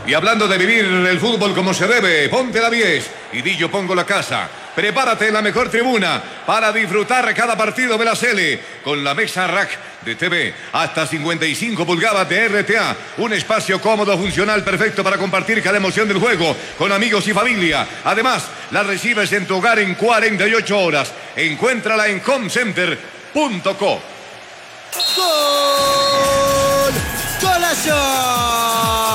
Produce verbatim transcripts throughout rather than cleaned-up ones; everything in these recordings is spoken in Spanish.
Y hablando de vivir el fútbol como se debe, ponte la diez y di yo pongo la casa. Prepárate en la mejor tribuna para disfrutar cada partido de la Sele con la mesa rack de T V hasta cincuenta y cinco pulgadas de R T A. Un espacio cómodo, funcional, perfecto para compartir cada emoción del juego con amigos y familia. Además, la recibes en tu hogar en cuarenta y ocho horas. Encuéntrala en homecenter punto co. ¡Gol! ¡Golazo!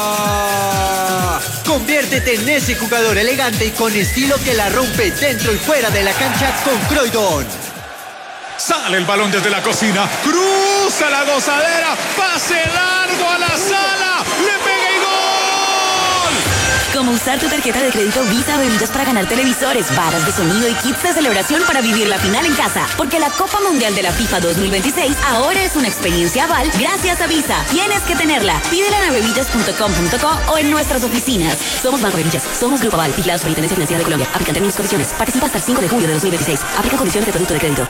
Conviértete en ese jugador elegante y con estilo que la rompe dentro y fuera de la cancha con Croydon. Sale el balón desde la cocina, cruza la gozadera, pase largo a la sala, le pega y gol. Como usar tu tarjeta de crédito Visa Bebidas para ganar televisores, barras de sonido y kits de celebración para vivir la final en casa. Porque la Copa Mundial de la FIFA dos mil veintiséis ahora es una experiencia Aval gracias a Visa. Tienes que tenerla. Pídela en bebidas punto com punto co o en nuestras oficinas. Somos Banco Bebidas, somos Grupo Aval, vigilados por Superintendencia Financiera de Colombia. Aplican términos y condiciones. Participa hasta el cinco de julio de dos mil veintiséis. Aplican condiciones de producto de crédito.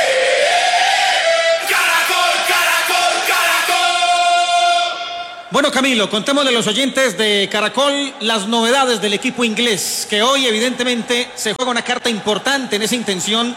Bueno, Camilo, contémosle a los oyentes de Caracol las novedades del equipo inglés, que hoy evidentemente se juega una carta importante en esa intención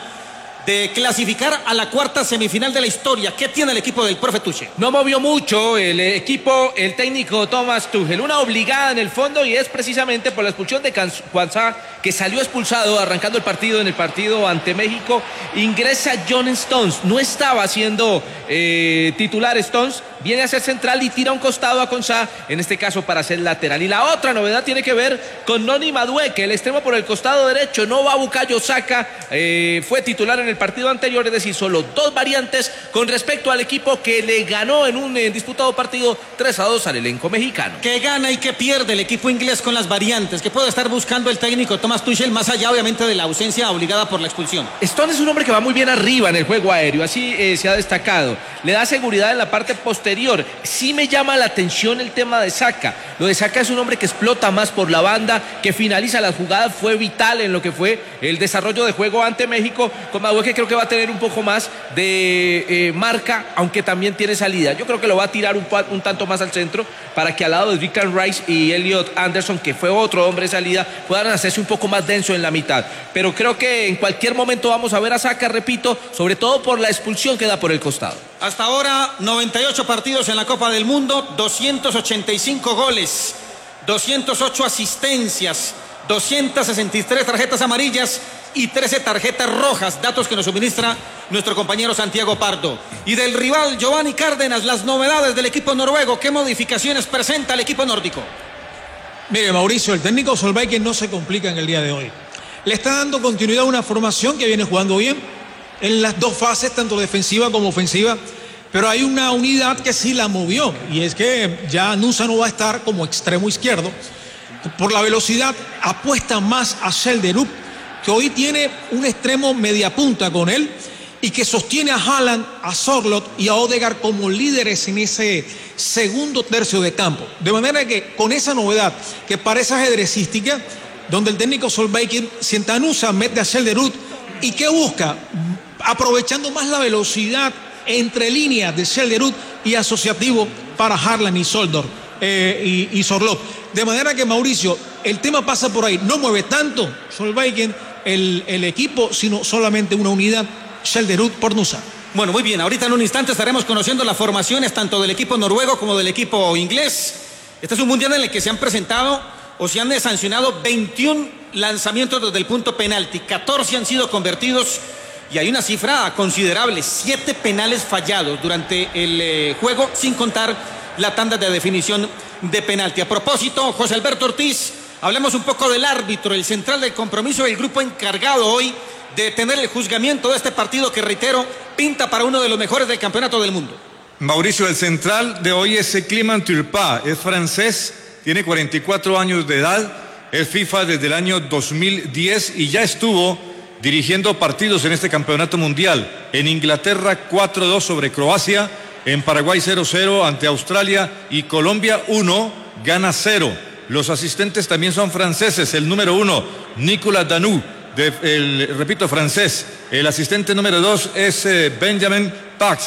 de clasificar a la cuarta semifinal de la historia. ¿Qué tiene el equipo del profe Tuchel? No movió mucho el equipo, el técnico Thomas Tuchel, una obligada en el fondo y es precisamente por la expulsión de Quansah, que salió expulsado arrancando el partido en el partido ante México. Ingresa John Stones, no estaba siendo eh, titular Stones, viene a ser central y tira un costado a Quansah, en este caso para ser lateral. Y la otra novedad tiene que ver con Noni Madueke, el extremo por el costado derecho. No va Bukayo Saka, eh, fue titular en el partido anterior, es decir, solo dos variantes con respecto al equipo que le ganó en un eh, disputado partido tres a dos al elenco mexicano. ¿Qué gana y qué pierde el equipo inglés con las variantes? ¿Qué puede estar buscando el técnico Thomas Tuchel más allá obviamente de la ausencia obligada por la expulsión? Stone es un hombre que va muy bien arriba en el juego aéreo, así eh, se ha destacado, le da seguridad en la parte posterior. Sí me llama la atención el tema de Saka. Lo de Saka es un hombre que explota más por la banda, que finaliza las jugadas, fue vital en lo que fue el desarrollo de juego ante México. Con Madueke creo que va a tener un poco más de eh, marca, aunque también tiene salida. Yo creo que lo va a tirar un, un tanto más al centro para que al lado de Declan Rice y Elliot Anderson, que fue otro hombre de salida, puedan hacerse un poco más denso en la mitad. Pero creo que en cualquier momento vamos a ver a Saka, repito, sobre todo por la expulsión que da por el costado. Hasta ahora noventa y ocho partidos en la Copa del Mundo, doscientos ochenta y cinco goles, doscientas ocho asistencias, doscientas sesenta y tres tarjetas amarillas y trece tarjetas rojas, datos que nos suministra nuestro compañero Santiago Pardo. Y del rival Giovanni Cárdenas, las novedades del equipo noruego, ¿qué modificaciones presenta el equipo nórdico? Mire, Mauricio, el técnico Solbakken no se complica en el día de hoy. Le está dando continuidad a una formación que viene jugando bien en las dos fases, tanto defensiva como ofensiva, pero hay una unidad que sí la movió, y es que ya Nusa no va a estar como extremo izquierdo. Por la velocidad apuesta más a Schelderup, que hoy tiene un extremo media punta con él y que sostiene a Haaland, a Sorloth y a Odegaard como líderes en ese segundo tercio de campo. De manera que con esa novedad que parece ajedrecística, donde el técnico Solbakken sienta a Nusa, mete a Schelderup y que busca, aprovechando más la velocidad entre líneas de Schelderup y asociativo para Haaland y Soldor eh, y, y Sorloth. De manera que, Mauricio, el tema pasa por ahí. No mueve tanto Solbakken el, el equipo, sino solamente una unidad, Schelderup por Nusa. Bueno, muy bien, ahorita en un instante estaremos conociendo las formaciones tanto del equipo noruego como del equipo inglés. Este es un mundial en el que se han presentado o se han sancionado veintiún lanzamientos desde el punto penalti, catorce han sido convertidos y hay una cifra considerable, siete penales fallados durante el eh, juego, sin contar la tanda de definición de penalti. A propósito, José Alberto Ortiz, hablemos un poco del árbitro, el central del compromiso, el grupo encargado hoy de tener el juzgamiento de este partido que, reitero, pinta para uno de los mejores del campeonato del mundo. Mauricio, el central de hoy es Clément Turpin, es francés, tiene cuarenta y cuatro años de edad, es FIFA desde el año dos mil diez y ya estuvo dirigiendo partidos en este campeonato mundial. En Inglaterra cuatro dos sobre Croacia, en Paraguay cero cero ante Australia y Colombia uno, gana cero. Los asistentes también son franceses, el número uno, Nicolas Danou, de, el, repito, francés. El asistente número dos es eh, Benjamin Pax.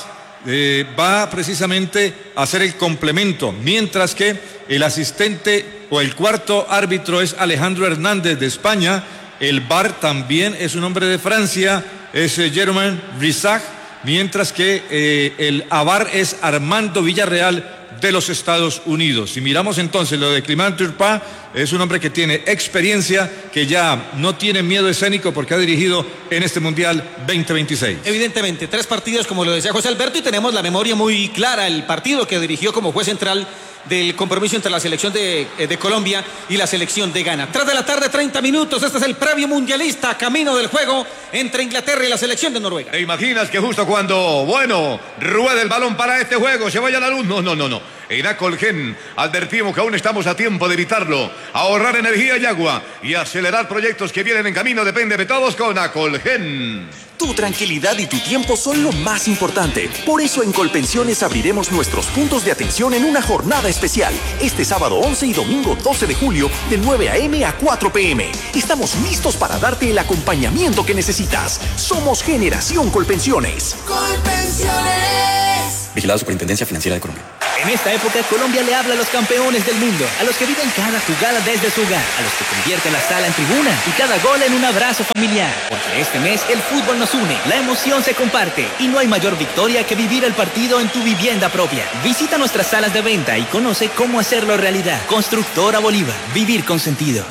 eh, va precisamente a ser el complemento, mientras que el asistente o el cuarto árbitro es Alejandro Hernández de España. El V A R también es un hombre de Francia, es eh, Germain Brissac, mientras que eh, el A V A R es Armando Villarreal de los Estados Unidos. Si miramos entonces lo de Clément Turpin, es un hombre que tiene experiencia, que ya no tiene miedo escénico porque ha dirigido en este Mundial veinte veintiséis. Evidentemente, tres partidos como lo decía José Alberto, y tenemos la memoria muy clara, el partido que dirigió como juez central del compromiso entre la selección de, de Colombia y la selección de Ghana. Tres de la tarde, treinta minutos, este es el previo mundialista, camino del juego entre Inglaterra y la selección de Noruega. ¿Te imaginas que justo cuando, bueno, ruede el balón para este juego, se vaya la luz? No, no, no, no. En Acolgen advertimos que aún estamos a tiempo de evitarlo. Ahorrar energía y agua y acelerar proyectos que vienen en camino depende de todos con Acolgen. Tu tranquilidad y tu tiempo son lo más importante. Por eso en Colpensiones abriremos nuestros puntos de atención en una jornada especial. Este sábado once y domingo doce de julio de nueve a eme a cuatro pe eme. Estamos listos para darte el acompañamiento que necesitas. Somos Generación Colpensiones. Colpensiones. Vigilado Superintendencia Financiera de Colombia. En esta época, Colombia le habla a los campeones del mundo, a los que viven cada jugada desde su hogar, a los que convierten la sala en tribuna y cada gol en un abrazo familiar. Porque este mes el fútbol nos une, la emoción se comparte y no hay mayor victoria que vivir el partido en tu vivienda propia. Visita nuestras salas de venta y conoce cómo hacerlo realidad. Constructora Bolívar, vivir con sentido.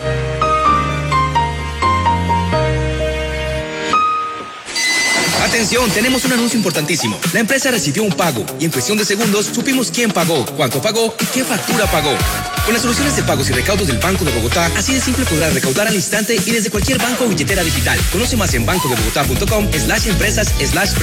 Atención, tenemos un anuncio importantísimo. La empresa recibió un pago y en cuestión de segundos supimos quién pagó, cuánto pagó y qué factura pagó. Con las soluciones de pagos y recaudos del Banco de Bogotá, así de simple podrás recaudar al instante y desde cualquier banco o billetera digital. Conoce más en bancodebogotá punto com slash empresas slash